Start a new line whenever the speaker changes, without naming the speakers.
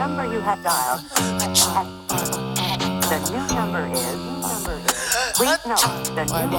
number you have dialed. The new number is. Please note, the new